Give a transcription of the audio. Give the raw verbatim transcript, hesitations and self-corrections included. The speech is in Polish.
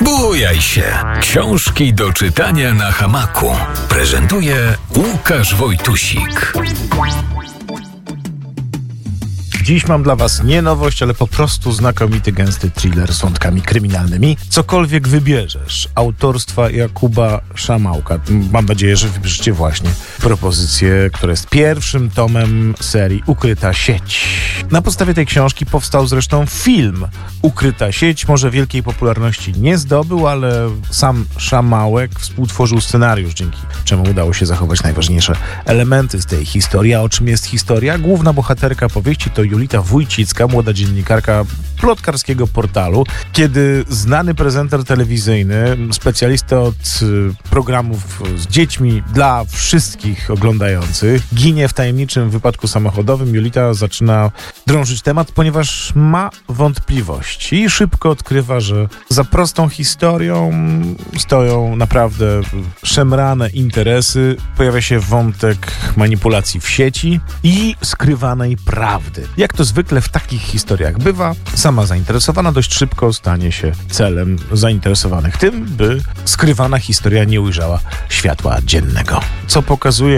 Bujaj się. Książki do czytania na hamaku. Prezentuje Łukasz Wojtusik. Dziś mam dla was nie nowość, ale po prostu znakomity, gęsty thriller z wątkami kryminalnymi. Cokolwiek wybierzesz, autorstwa Jakuba Szamałka. Mam nadzieję, że wybierzecie właśnie propozycję, która jest pierwszym tomem serii Ukryta sieć. Na podstawie tej książki powstał zresztą film Ukryta sieć. Może wielkiej popularności nie zdobył, ale sam Szamałek współtworzył scenariusz, dzięki czemu udało się zachować najważniejsze elementy z tej historii. A o czym jest historia? Główna bohaterka powieści to Julita Wójcicka, młoda dziennikarka plotkarskiego portalu. Kiedy znany prezenter telewizyjny, specjalista od programów z dziećmi dla wszystkich oglądających, ginie w tajemniczym wypadku samochodowym, Julita zaczyna drążyć temat, ponieważ ma wątpliwości i szybko odkrywa, że za prostą historią stoją naprawdę szemrane interesy. Pojawia się wątek manipulacji w sieci i skrywanej prawdy. Jak to zwykle w takich historiach bywa, sama zainteresowana dość szybko stanie się celem zainteresowanych tym, by skrywana historia nie ujrzała światła dziennego. Co pokazuje